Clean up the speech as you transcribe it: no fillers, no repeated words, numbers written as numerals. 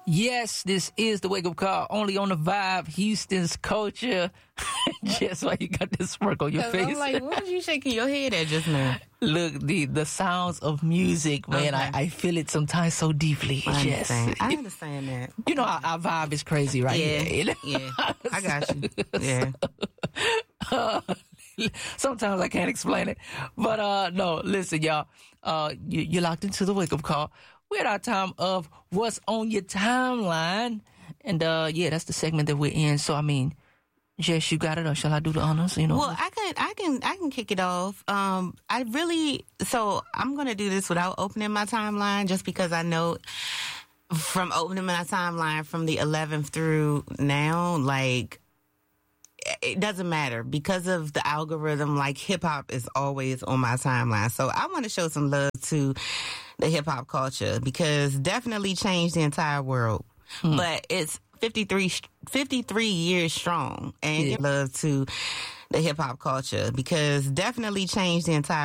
Yes, this is the wake up call only on the Vibe, Houston's culture. Just why you got this smirk on your face. I'm like, what was you shaking your head at just now? Look, the sounds of music, man. Okay. I feel it sometimes so deeply. I understand that. You know, our vibe is crazy, right? Yeah, yeah. I got you. Yeah. Sometimes I can't explain it. But no, listen, y'all. You're locked into the wake up call. We're at our time of what's on your timeline. And yeah, that's the segment that we're in. So I mean, Jess, you got it, or shall I do the honors? You know. Well, I can kick it off. So I'm gonna do this without opening my timeline, just because I know from opening my timeline from the 11th through now, like, it doesn't matter because of the algorithm. Like, hip hop is always on my timeline, so I want to show some love to the hip hop culture because definitely changed the entire world. But it's 53 years strong, and love to the hip hop culture because definitely changed the entire